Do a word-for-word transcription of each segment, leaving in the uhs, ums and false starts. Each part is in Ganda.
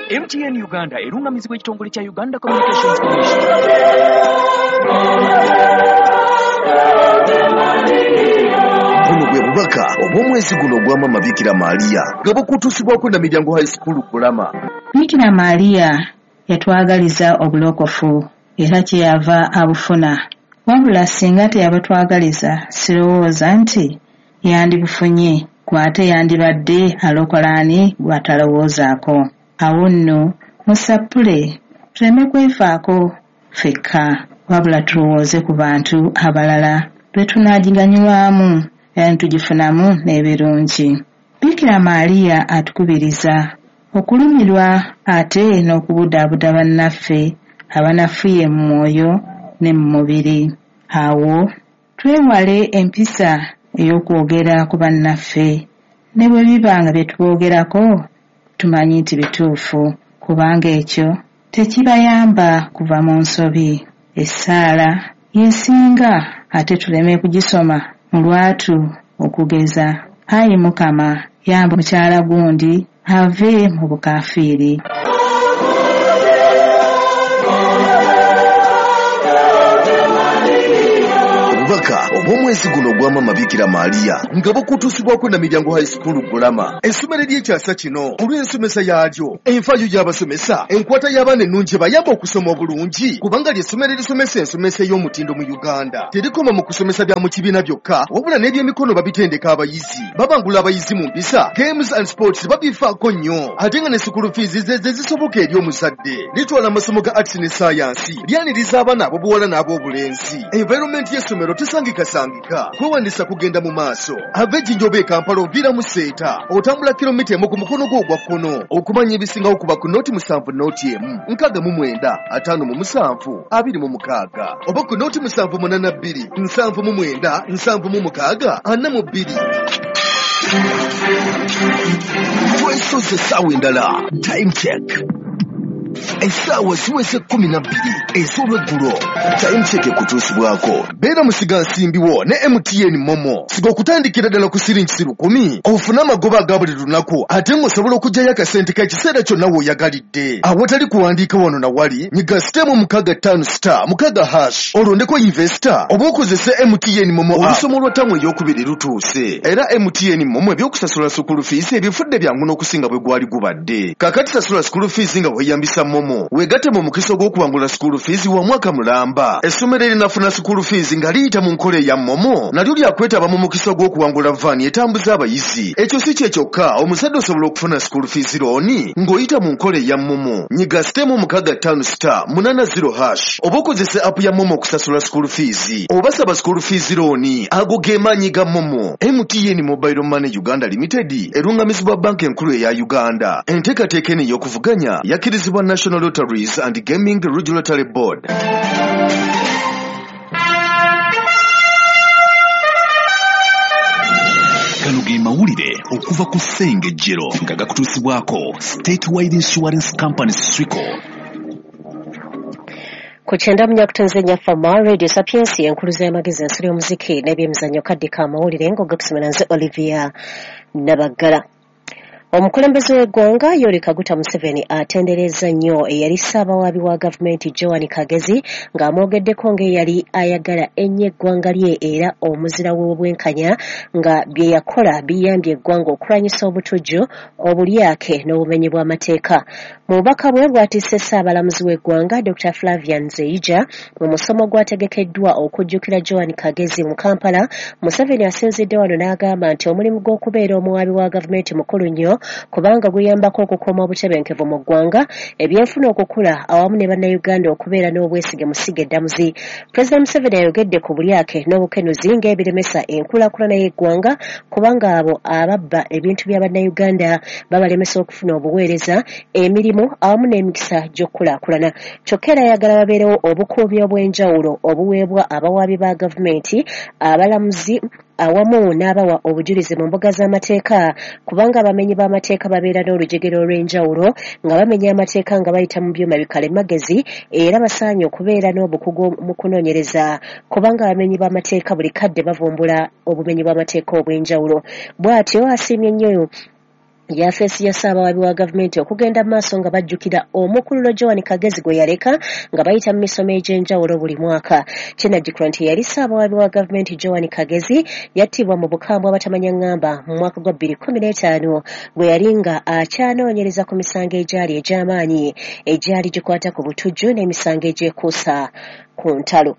M T N Uganda erungamizibwa ekitongole kya Uganda Communications Commission. Buno bwe bubaka obw'omwezi guno ogw'Amama Bikira Maria nga bukutuusibwako na Miryango High School Kulama. Bikira Maria yatwagaliza obulokofu era kyeyava abufuna. Wabula singa teyabatwagaliza sirowooza nti yandibufunye kwate yandibadde alokolaani gwatalowoozaako. Awo nno musapule tuleme kwefaako fekka wabula tulowooze ku bantu abalala lwe tunaagiganyulwamu era nitugifunamu n'ebirungi. Bikira Maria atukubiriza okulumirwa ate n'okubudaabuda bannaffe abanafuye mu mwoyo ne mu mubiri. Awo twewale empisa ey'okwogera ku bannaffe ne bwe biba nga bye tuboogerako tumanyi nti bituufu kubanga ekyo tekibayamba kuva mu nsobi. Essaala yesinga ate tuleme kugisoma mu lwatu okugeza Ayi Mukama yamba mukyala gundi ave mu bukafiiri. Obubaka obw'omwezi guno ogw'Amama Bikira Maria nga bukutuusibwako na Miryango High School Kulama. Essomero ly'ekyasa kino olw'ensomesa yaalyo, enfaayo y'abasomesa, enkwata y'abaana ennungi bayamba okusoma obulungi kubanga ly'essomero erisomesa ensomesa ey'omutindo mu Uganda. Terikoma mu kusomesa bya mu kibiina byokka wabula n'ebyemikono babitendeka abayizi, babangula abayizi mu mpisa, games and sports babifaako nnyo ate nga ne school fees ze zisoboka eri omuzadde. Litwala amasomo ga arts ne science, lyaniriza abaana ab'obuwala n'ab'obulenzi. Environment y'essomero tesangikasangika, kwewandiisa kugenda mu maaso. Ava Ejjinjoba e Kampala oviira mu Seeta otambula kilomita emu ku mukono gwo ogwa kkono okumanya ebisingawo kuba ku nooti musanvu nooti emu nkaaga mu mwenda ataano mu musanvu abiri mu mukaaga oba ku nooti musanvu munaana bbiri nsanvu mu mwenda nsanvu mu mukaaga ana mu bbiri. Twesoze essaawa endala time check. Essaawa ziweze kkumi na bbiri ez'olweggulo. Time check ekutuusibwako. Beera musiga nsimbiwo ne M T N Momo. Siga okutandikira ddala ku siringi lukumi ofune amagoba aga buli lunaku ate ng'osobola okuggyayo akasente k'ekiseera kyonna w'oyagalidde. Awatali kuwandiika wano na wali nyiga sitemu mukaaga ttaano star mukaaga hash olondeko investor oba okozese M T N Momo olusomo lwa ttamu eryokubiri lutuuse. Era M T N Momo ebyokusasula school fees ebifudde byangu n'okusinga bwe gwali gubadde. Kaakati sasula school fees nga weeyambisa Momo wegatte mu mukisa gw'okuwangula school fees wa mwaka mulamba. Essomero erinafuna school fees nga liyita mu nkola eya Momo nalyo lyakwetaba mu mukisa gw'okuwangula vaani etambuza abayizi. Ekyo si kye kyokka, omuzadde osobola okufuna school fees looni ng'oyita mu nkola eya Momo. Nyiga sitemu mukaaga ttaano star munaana zero hash oba okozese app ya Momo okusasula school fees oba saba school fees looni. Ago ge maanyi ga Momo. M T N Mobile Money Uganda Limited erungamizibwa banka enkulu eya Uganda. Enteekateeka eno ey'okuvuganya yakkirizibwa National Lotteries and Gaming Regulatory Board. Gano ge mawulire okuva ku Ssengejjero nga gakutuusibwako Statewide Insurance Company Swico. Ku kyenda munyakutonze nnyafama Radio Sapiensi enkuluza y'amagezi ensolo y'omuziki n'ebyemizannyo kadde ka mawulire ng'ogakusomera nze Olivia Nabagala. Omukulembeze w'eggwanga Yoweri Kaguta Museveni atendereza nnyo eyali ssaabawaabi wa gavumenti Joan Kagezi ng'amwogeddeko ng'eyali ayagala ennyo eggwanga lye era omuzira w'obwenkanya nga bye yakola biyambye eggwanga okulwanyisa obutujju, obulyake n'obumenyi bw'amateeka. Mu bubaka bwe bw'atisse ssaabalamuzi w'eggwanga Doctor Flavian Nzeyija mu musomo gwategekeddwa okujjukira Joan Kagezi mu Kampala, Museveni asinzidde wano n'agamba nti omulimu gw'okubeera omuwaabi wa gavumenti mukulu nnyo kubanga guyambako okukuuma obutebenkevu mu ggwanga, ebyenfuna okukula awamu ne bannayuganda okubeera n'obwesige mu ssiga eddamuzi. Pulezidenti Museveni ayogedde ku bulyake n'obukenuzi ng'ebiremesa enkulaakulana y'eggwanga kubanga abo ababba ebintu bya bannayuganda babalemesa okufuna obuweereza, emirimu awamu n'emikisa gy'okukulaakulana. Kyokka era ayagala babeerewo obukuumi obw'enjawulo obuweebwa abawaabi ba gavumenti, abalamuzi awamu n'abawa obujulizi mu mbuga z'amateeka kubanga abamenyi b'amateeka babeera n'olujegero olw'enjawulo nga bamenya amateeka nga bayita mu byuma bikalimagezi era basaanye okubeera n'obukugu mu kunoonyereza kubanga abamenyi b'amateeka buli kadde bavumbula obumenyi bw'amateeka obw'enjawulo. Bw'atyo asiimye nnyo yafeesi ya Ssaabawabi wa gavumenti okugenda mu maaso nga bajjukira omukululo Joan Kagezi gwe yaleka nga bayita mu misomo egy'enjawulo buli mwaka. Kinajjukirwa nti yali Ssaabawabi wa gavumenti Joan Kagezi yattibwa mu bukambwe abatamanya ngamba mu mwaka gwa bbiri kkumi n'etaano bwe yali nga akyanoonyereza ku misango egyali egy'amaanyi egyali gikwata ku butujju n'emisango egyekuusa ku ntalo.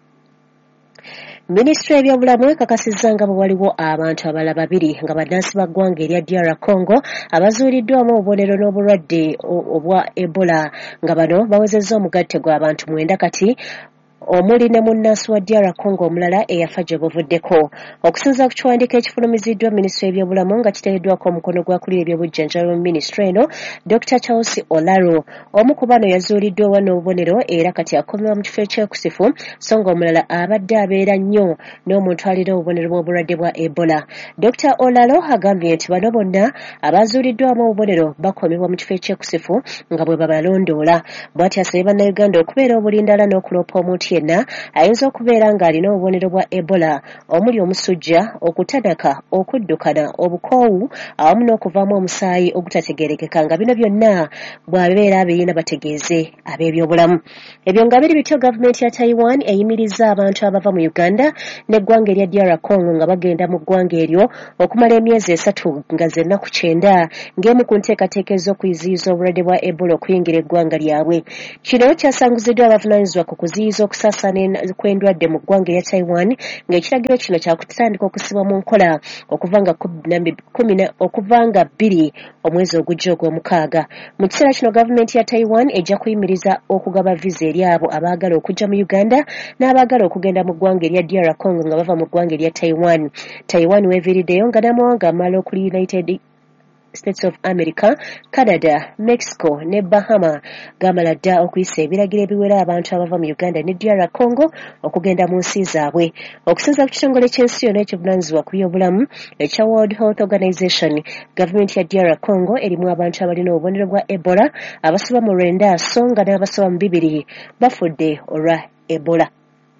Minisitule y'ebyobulamu ekakasizza nga bwe waliwo abantu abalala babiri nga bannansi ba ggwanga erya D R Congo abazuuliddwamu obubonero n'obulwadde obwa Ebola nga bano bawezezza omugatte gw'abantu mwenda kati omuli ne munnansi wa D R Congo omulala eyafa gye buvuddeko. Okusinza ku kiwandiiko ekifulumiziddwa minisitule y'ebyobulamu nga kiteereddwako omukono gw'akulira ebyobujjanjabi mu minisitule eno, Doctor Charles Olaro. Omu ku bano yazuuliddwa owa n'obubonero era kati akomebwa mu kifo ekyekusifu so nga omulala abadde abeera nnyo n'omuntu alina obubonero bw'obulwadde bwa Ebola. Doctor Olaro agambye nti bano bonna abazuuliddwamu obubonero bakomebwa mu kifo ekyekusifu nga bwe babalondoola. Bw'ati asabye bannayuganda okubeera obulindala n'okuloopa omuntu yenna ayinza okubeera ng'alina obubonero bwa Ebola omuli omusujja, okutanaka, okuddukana, obukoowu awamu n'okuvaamu omusaayi ogutategeerekeka nga bino byonna bw'abeera abirina bategeeze ab'ebyobulamu. Ebyo nga biri bityo gavumenti ya Taiwan eyimirizza abantu abava mu Uganda n'eggwanga erya D R Congo nga bagenda mu ggwanga eryo okumala emyezi esatu nga ze nnaku kyenda ng'emu ku nteekateeka ez'okuyiziyiza obulwadde bwa Ebola okuyingira eggwanga lyabwe. Kino kyasanguziddwa abavunaanyizibwa ku kuziyiza okusaasaana kw'endwadde mu ggwanga erya Taiwan ng'ekiragiro kino kyakutandika okusibwa mu nkola okuva nga okuva nga bbiri omwezi ogujja ogw'omukaaga. Mu kiseera kino gavumenti ya Taiwan ejja kuyimiriza okugaba viza eri abo abaagala okujja mu Uganda n'abaagala okugenda mu ggwanga erya D R Congo nga bava mu ggwanga erya Taiwan. Taiwan weeviiriddeyo nga n'amawanga amalala okuli United States of America, Canada, Mexico ne Bahama gamala dda okuyisa ebiragiro ebiwera abantu abava mu Uganda ne D R Congo okugenda mu nsi zaabwe. Okusinza ku kitongole ky'ensi yonna ekivunaanyizibwa ku byobulamu ekya World Health Organization, gavumenti ya D R Congo erimu abantu abalina obubonero bwa Ebola abasoba mu lwenda so nga n'abasoba mu bibiri bafudde olwa Ebola.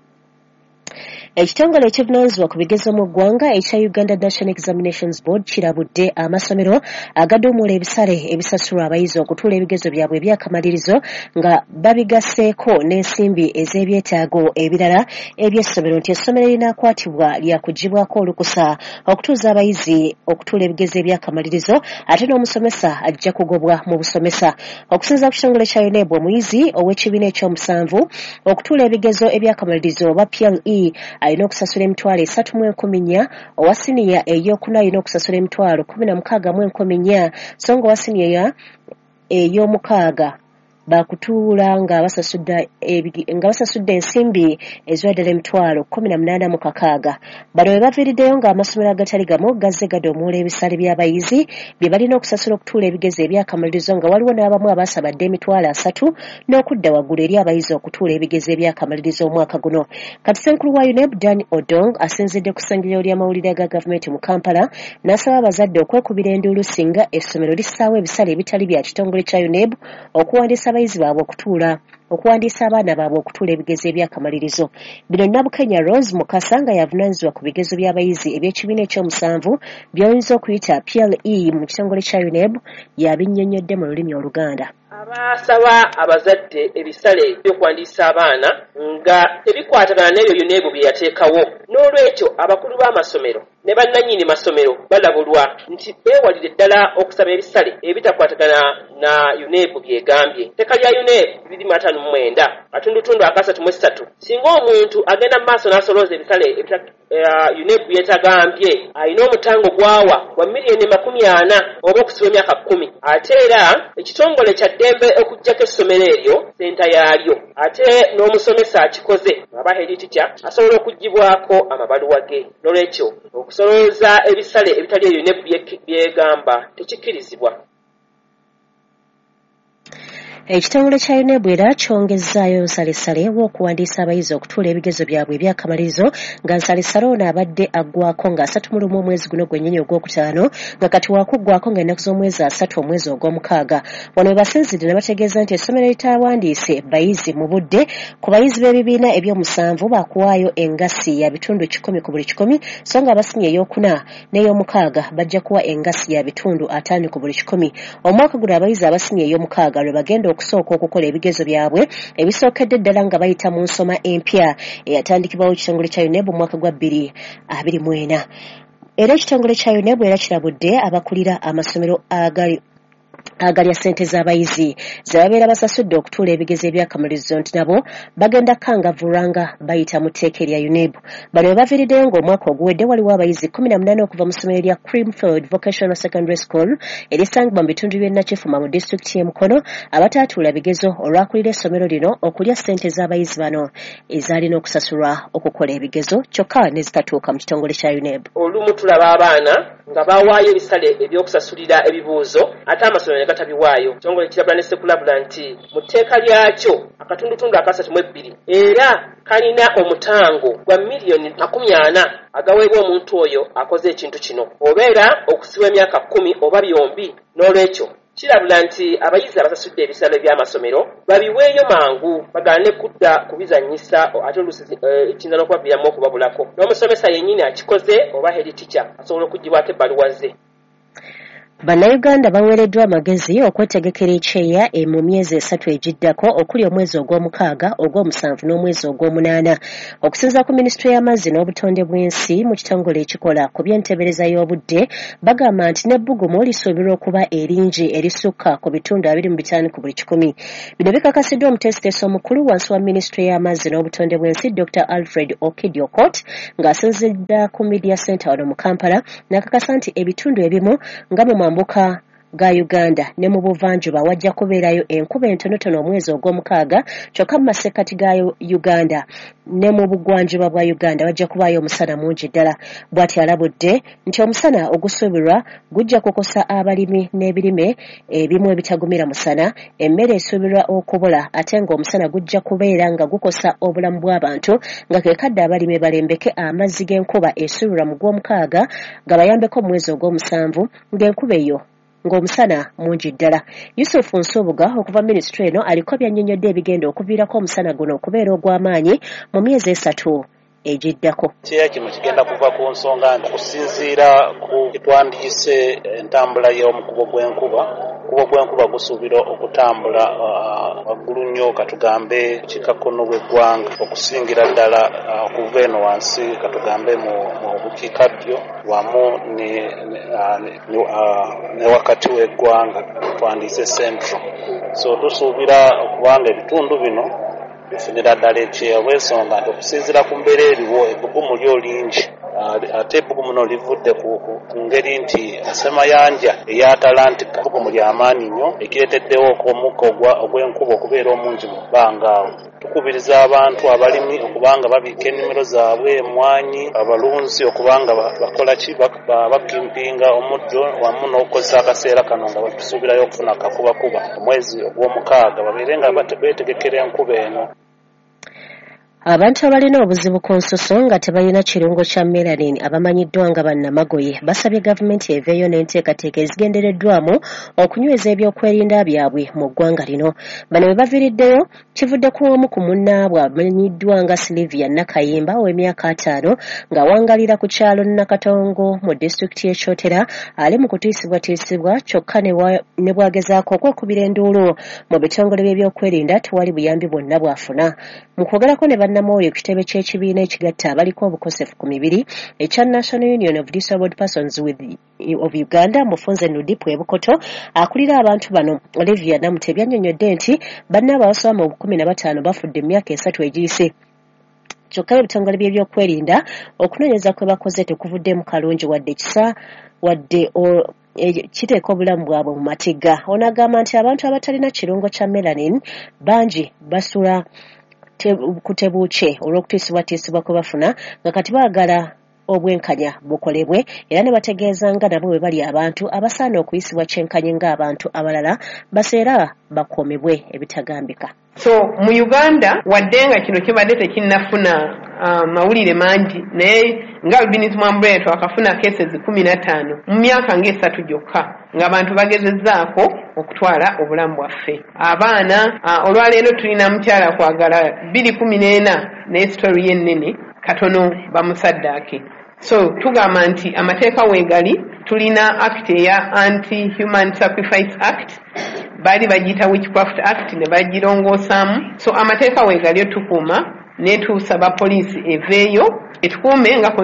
Ekitongole ekivunaanyizibwa ku bigezo mu ggwanga ekya Uganda National Examinations Board kirabudde amasomero agaduumula ebisale ebisasulwa abayizi okutuula ebigezo byabwe ebyakamalirizo nga babigaseeko n'ensimbi ez'ebyetaago ebirala eby'essomero nti essomero erinaakwatibwa lyakugibwako olukusa okutuuza abayizi okutuula ebigezo ebyakamalirizo ate n'omusomesa ajja kugobwa mu busomesa. Okusinza ku kitongole kya U N E B, omuyizi ow'ekibiina ekyomusanvu okutuula ebigezo ebyakamalirizo oba P L E alina okusasula emitwalo esatu mu enkumi nnya, owa siniya ey'okuna alina okusasula emitwalo kkumi na mukaaga mu enkumi nnya so nga owa siniya ey'omukaaga bakutuula nga basasudde nga basasudde ensimbi eziwaddala emitwalo kkumi na munaana mu kakaaga. Bano bwe baviiriddeyo ng'amasomero agatali gamu gazze gadoomoola ebisale by'abayizi bye balina okusasula okutuula ebigezo ebyakamalirizo nga waliwo n'abamu abaasabadde emitwalo asatu n'okudda waggulu eri abayizi okutuula ebigezo ebyakamalirizo omwaka guno. Kati Ssenkulu wa U N E B Dan Odong asinzidde ku ssangiro ly'amawulire aga gavumenti mu Kampala n'asaba abazadde okwekubira enduulu singa essomero lissaawo ebisale ebitali bya kitongole kya U N E B okuwandiisa abayizi baabwe okutuula okuwandiisa abaana baabwe okutuula ebigezo ebyakamalirizo. Bino Nabukenya Rose Mukasa nga yavunaanyizibwa ku bigezo by'abayizi eby'ekibiina ekyomusanvu by'oyinza okuyita P L E mu kitongole kya U N E B yabinnyonnyodde mu lulimi Oluganda. Abasaba abazadde ebisale by'okuwandiisa abaana nga tebikwatagana n'ebyo U N E B bye yateekawo. N'olwekyo abakulu b'amasomero ne bannannyini masomero balabulwa nti beewalire ddala okusaba ebisale ebitakwatagana na U N E B byegambye. Etteeka lya U N E B bibiri mu ataano mu mwenda katundutundu akasatu mu essatu singa omuntu agenda mu maaso n'asolooza ebisale U N E B byetagambye alina omutango gwawa gwa miliyoni makumi ana oba okusiba emyaka kkumi. Ate era ekitongole kya ddembe okuggyako essomero eryo senta yaalyo ate n'omusomesa akikoze aba head teacher asobola okuggibwako amabaluwa ge. N'olwekyo okusolooza ebisale ebitali U N E B byegamba tekikkirizibwa. Ekitongole kya UNEB era kyongezaayo nsalessale w'okuwandiisa abayizi okutuula ebigezo byabwe ebyakamalizo nga nsalessale ono abadde aggwako nga asatu mu lumu omwezi guno gwennyini ogwokutaano nga kati waakuggwako ng'ennaku z'omwezi asatu omwezi ogw'omukaaga. Wano we basinzidde ne bategeeza nti essomero eritawandiise bayizi mu budde ku bayizi b'ebibiina eby'omusanvu baakuwaayo engassi ya bitundu kikumi ku buli kikumi so nga abasinye ey'okuna n'ey'omukaaga bajja kuwa engassi ya bitundu ataano ku buli kikumi. Omwaka guno abayizi abasinye ey'omukaaga lwe bagenda okusooka okukola ebigezo byabwe ebisookedde ddala nga bayita mu nsoma empya eyatandikibwawo ekitongole kya UNEB mu mwaka gwa bbiri abiri mu ena. Era ekitongole kya UNEB era kirabudde abakulira amasomero agali agalya ssente z'abayizi ze babeera basasudde okutuula ebigezo ebyakamalizo nti nabo bagenda kangavulwanga bayita mu tteeka erya UNEB. Bano baviiriddeyo ng'omwaka oguwedde waliwo abayizi kumi na munaana okuva mu ssomero lya Creamfield Vocational Secondary School erisangibwa mu bitundu by'e Nakifuma mu disitulikiti y'e Mukono abataatuula bigezo olwakulira essomero lino okulya ssente z'abayizi bano ezaalina okusasulwa okukola ebigezo kyokka ne zitatuuka mu kitongole kya UNEB. Olumu tulaba abaana nga bawaayo ebisale ebyokusasulira ebibuuzo ate amasomero ne gatabiwaayo. Ekitongole kirabula ne sekulabula nti mu tteeka lyakyo akatundutundu akasatu mu ebbiri era kalina omutango gwa miliyoni makumi ana agaweebwa omuntu oyo akoze ekintu kino obeera okusiba emyaka kkumi oba byombi. N'olwekyo kirabula nti abayizi abasasudde ebisale by'amasomero babiweeyo mangu bagaane kudda kubizanyisa ate oluusi ekiyinza n'okubaviiramu okubabulako. N'omusomesa yennyini akikoze oba head teacher asobola okuggibwako ebbaluwa ze. Bannayuganda baweereddwa amagezi okwetegekera ekyeya mu myezi esatu egiddako okuli omwezi ogw'omukaaga ogw'omusanvu n'omwezi ogw'omunaana. Okusinziira ku minisitule y'amazzi n'obutonde bw'ensi mu kitongole ekikola ku by'entebereza y'obudde bagamba nti n'ebbugumu lisuubirwa okuba eringi erisukka ku bitundu abiri mu bitaano ku buli kikumi. Bino bikakasiddwa omuteesiteesi omukulu wansi wa minisitule y'amazzi n'obutonde bw'ensi Doctor Alfred Okidiokot ng'asinzidde ku Media Center wano mu Kampala n'akakasa nti ebitundu ebimu nga mu mambuka ga Uganda ne mu buvanjuba wajja kubeerayo enkuba entonotono omwezi ogw'omukaaga kyokka mu masekkati ga Uganda ne mu bugwanjuba bwa Uganda wajja kubaayo omusana mungi ddala. Bw'ati alabudde nti omusana ogusuubirwa gujja kukosa abalimi n'ebirime ebimu ebitagumira musana, emmere esuubirwa okubula ate ng'omusana gujja kubeera nga gukosa obulamu bw'abantu nga ke kadde abalimi balembeke amazzi g'enkuba esuubirwa mu gw'omukaaga gabayambeko mu mwezi ogw'omusanvu ng'enkuba eyo ng'omusana mungi ddala. Yusuf Nsubuga okuva minisitule eno aliko byannyonnyodde ebigenda okuviirako omusana guno okubeera ogw'amaanyi mu myezi esatu egiddako. Kyeya kino kigenda kuva ku nsonga nti okusinziira ku kitwandiise entambula y'omukubo gw'enkuba. Okubo gw'enkuba gusuubira okutambula waggulu nnyo katugambe kikakkono bw'eggwanga okusingira ddala okuva eno wansi katugambe mu bukiikaddyo wamu ne wakati w'eggwanga twandiise central. So tusuubira okubanga ebitundu bino bifunira ddala ekyeya olw'ensonga nti okusinziira ku mbeera eriwo ebbugumu lyo lingi ate ebbugumu no livudde ku ngeri nti asemayanja eya Atalantika ebbugumu ly'amaanyi nnyo ekireeteddewo omukka ogw'enkuba okubeera omungi mu bbanga awo. Tukubiriza abantu abalimi okubanga babiika ennimiro zaabwe emwanyi, abalunzi okubanga bakola ki bakimpinga omuddo wamu n'okukozesa akaseera kano nga batusuubirayo okufuna akakubakuba omwezi ogw'omukaaga babeere nga beetegekera enkuba eno. Abantu abalina obuzibu ku nsusu nga tebalina kirungo kya melanin abamanyiddwa nga bannamagoye basabye gavumenti eveeyo n'enteekateeka ezigendereddwamu okunyweza ebyokwerinda byabwe mu ggwanga lino. Bano bwe baviiriddeyo kivudde ku omu ku munnaabwe amanyiddwa nga Silivia Nakayimba ow'emyaka ataano ng'awangalira ku kyalo Nakatongo mu disitulikiti y'e Kyotera ali mu kutiisibwatiisibwa kyokka ne bwagezaako okwekubira enduulu mu bitongole by'ebyokwerinda tewali buyambi bwonna bw'afuna. Mu kwogerako ne bannamawulire ku kitebe ky'ekibiina ekigatta abaliko obukosefu ku mibiri ekya National Union of Disabled Persons with, of Uganda Mufunze Nudipu ebukoto akulira abantu bano Olivia Namutebya annyonnyodde nti bannaabwe abasoba mu bukumi na bataano bafudde mu myaka esatu egiyise. Kyokka ebitongole by'ebyokwerinda okunoonyeza kwe bakoze tekuvuddemu kalungi wadde kisa wadde kiteeka obulamu bwabwe mu matigga. Ono agamba nti abantu abatalina kirungo kya melanin bangi basula kutebuuke olw'okutiisibwatiisibwa kwe bafuna nga kati baagala obwenkanya bukolebwe era ne bategeeza nga nabo bwe bali abantu abasaana okuyisibwa kyenkanye ng'abantu abalala baseera bakuumibwe ebitagambika. So mu Uganda wadde nga kino kibadde tekinnafuna uh, mawulire mangi naye nga Albin's Mwambule twakafuna cases kumi na ttaano mu myaka ng'esatu gyokka ng'abantu bagezezzaako okutwala obulamu bwaffe. Abaana uh, olwaleero tulina mukyala kwagala bbiri kumi n'ena naye sitori y'ennene katono bamusaddaake. So tugamba nti amateeka weegali tulina act eya Anti-Human Sacrifice Act bali bagiyita Witchcraft Act ne bagirongoosamu. So amateeka weegali otukuuma ne tusaba poliisi eveeyo etukuume nga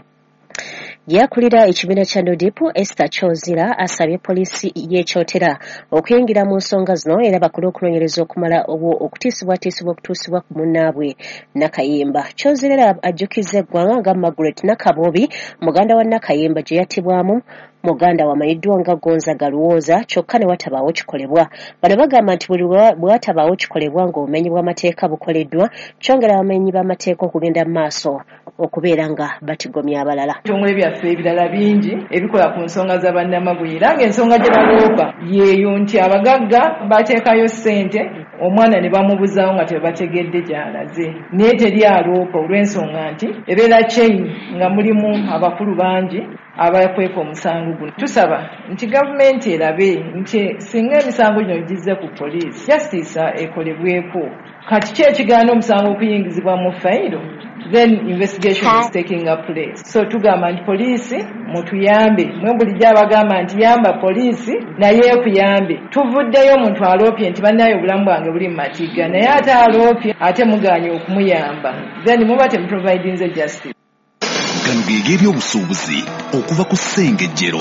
yakulira ekibiina kya Nodipo Esther Chozira asabye poliisi y'ekyotera okuyingira mu nsonga zino era bakole okunoonyereza okumala obwo okutiisibwatiisibwa okutuusibwa ku munnaabwe Nakayemba. Chozira ajjukiza eggwanga nga Margaret Nakabobi muganda wa Nakayemba gye yattibwamu muganda wamanyiddwa nga Gonzaga Luwooza kyokka ne watabaawo kikolebwa. Bano bagamba nti buli bwe watabaawo kikolebwa ng'obumenyi bw'amateeka bukoleddwa kyongera abamenyi b'amateeka okugenda mu maaso okubeera nga batigomya abalala. Ebitongole byaffe ebirala bingi ebikola ku nsonga za bannamagye era ng'ensonga gye baloopa yeeyo nti abagagga bateekayo ssente omwana ne bamubuzaawo nga tebategedde gy'alaze naye teri aloopa olw'ensonga nti ebeera chain nga mulimu abakulu bangi abakwepa omusango guno. Tusaba nti gavumenti erabe nti singa emisango gino gizze ku poliisi justice ekolebweko kati ki ekigaana omusango okuyingizibwa mu fayiro then investigation is taking a place. So tugamba nti poliisi mutuyambe mwe bulijjo abagamba nti yamba poliisi naye ekuyambe tuvuddeyo omuntu aloopye nti bannayo obulamu bwange buli mu matigga naye ate aloopye ate muganye okumuyamba then muba temuprovidinze justice. Gano ge ebyobusuubuzi okuva ku Ssengejjero.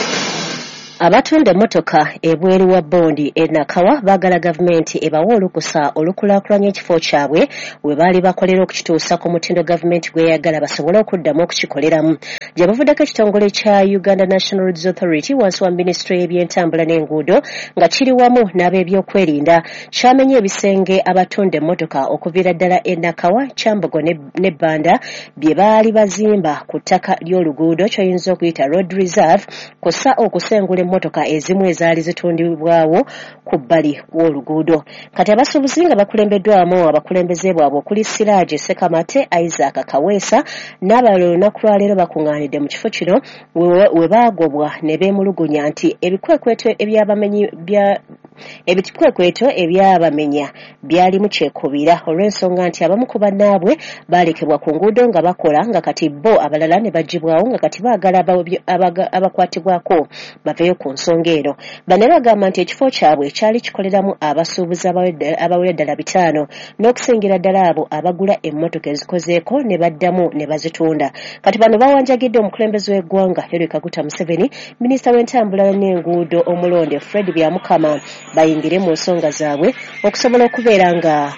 Abatunda emmotoka ebweru wa bondi e Nakawa baagala gavumenti ebawa olukusa olukulaakulanya ekifo kyabwe we baali bakolera okukituusa ku mutindo gavumenti gweyagala basobole okuddamu okukikoleramu. Gye bavuddeko ekitongole kya Uganda National Roads Authority wansi wa Ministry y'ebyentambula n'enguudo nga kiri wamu n'ab'ebyokwerinda kyamenya ebisenge abatunda emmotoka okuviira ddala e Nakawa, Kyambogo ne Banda bye baali bazimba ku ttaka ly'oluguudo ky'oyinza okuyita road reserve kussa okusengula emmotoka ezimu ezaali zitundibwawo ku bbali w'oluguudo. Kati abasuubuzi nga bakulembeddwamu abakulembeze bwabwe okuli Siraaje Sekamate, Isaac Kaweesa n'abalala olunaku lwaleero bakuŋŋaanidde mu kifo kino we baagobwa ne beemulugunya nti ebikwekweto eby'abamenyi bya ebikwekweto ebyabamenya byalimu kyekubira olw'ensonga nti abamu ku bannaabwe baalekebwa ku nguudo nga bakola nga kati bo abalala ne bagibwawo nga kati baagala abakwatibwako baveeyo ku nsonga eno. Bano bagamba nti ekifo kyabwe kyali kikoleramu abasuubuzi abawera ddala bitaano n'okusingira ddala abo abagula emmotoka ezikozeeko ne baddamu ne bazitunda. Kati bano bawanjagidde omukulembeze w'eggwanga Yoweri Kaguta Museveni, minisita w'entambula n'enguudo omulonde Fred Byamukama bayingire mu nsonga zaabwe okusobola okubeera nga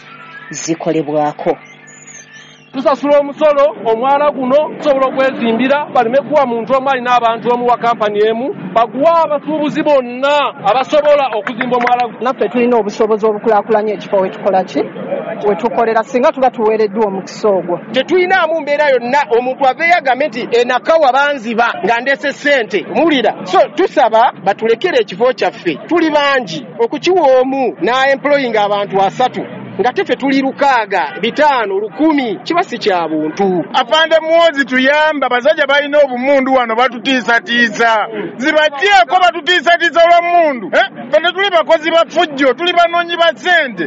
zikolebwako. Tusasula omusolo omwala guno tusobola okwezimbira baleme kuwa muntu omu alina abantu omu wa kampani emu baguwa abasuubuzi bonna abasobola okuzimba omwala guno. Naffe tulina obusobozi obukulaakulanya ekifo wetukola ki wetukolera singa tuba tuweereddwa omukisa ogwo. Tetulinamu mbeera yonna omuntu aveeyo agambe nti enakawa banziba nga ndese ssente muwulira. So tusaba batulekere ekifo kyaffe tuli bangi okukiwa omu n'employinga abantu asatu nga tefe tuli lukaaga bitaano lukumi kiba si kya buntu. Afande Muwozi tuyamba abasajja balina obumundu wano batutiisatiisa zibagyeko batutiisatiisa olw'omundu eh? Fene tuli bakozi ba ffujjo tuli banoonyi ba ssente.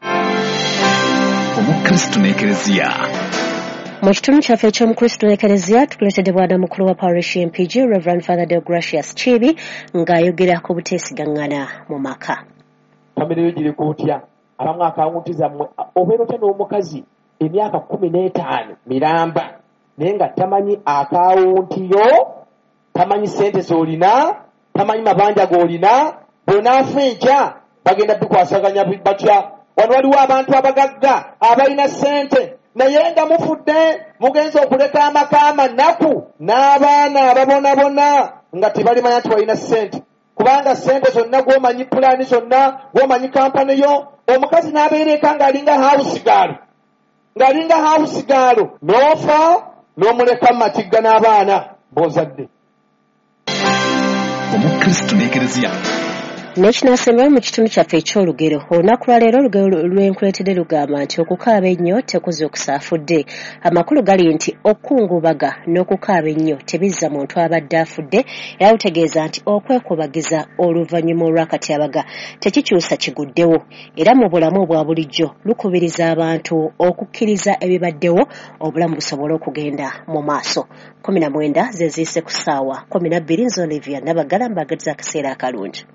Omukristo n'Ekereziya. Mu kitundu kyaffe eky'omukristo n'Ekereziya tukuleetedde bwana mukulu wa parish M P G Reverend Father Deogracius Chibi ng'ayogera ku buteesigangana mu maka. Famire yo giri kutya abamu akawunti zammwe obeera otya n'omukazi emyaka kumi n'etaano miramba naye nga tamanyi akawunti yo tamanyi ssente z'olina tamanyi mabanja g'olina bonaafa enkya bagenda bikwasaganya batya. Wano waliwo abantu abagagga abalina ssente naye nga mufudde mugenza okuleka amaka amanaku n'abaana ababonabona nga tebalimanya nti balina ssente kubanga ssente zonna gw'omanyi pulaani zonna gw'omanyi kampani yo. Omukazi n'abeera eka ng'alinga house girl ng'alinga house girl n'ofa n'omuleka matigga n'abaana b'ozadde. Omukristo n'ekereziya N'ekinaasembayo mu kitundu kyaffe eky'olugero olunaku lwa leero olugero lwenkuleetedde lugamba nti okukaaba ennyo tekuze okusaafudde. Amakulu gali nti okukungubaga n'okukaaba ennyo tebizza muntu abadde afudde era lutegeeza nti okwekubagiza oluvannyuma olw'akatyabaga tekikyusa kiguddewo era mu bulamu obwa bulijjo lukubiriza abantu okukkiriza ebibaddewo obulamu busobole okugenda mu maaso. kumi na mwenda ze ziise ku ssaawa kumi na bbiri nze Olivia Nabagala mbagaliza akaseera akalungi.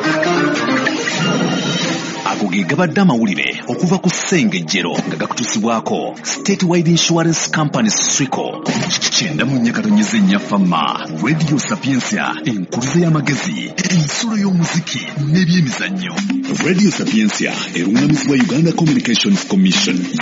ago ge gabadde amawulire okuva ku ssengejjero nga gakutuusibwako State Wide Insurance Company Srico kyenda mu nnya katonyeza ennyafama Radio Sapiensia enkuluze y'amagezi ensolo y'omuziki n'ebyemizannyo. Radio Sapiensia erungamizibwa Uganda Communications Commission.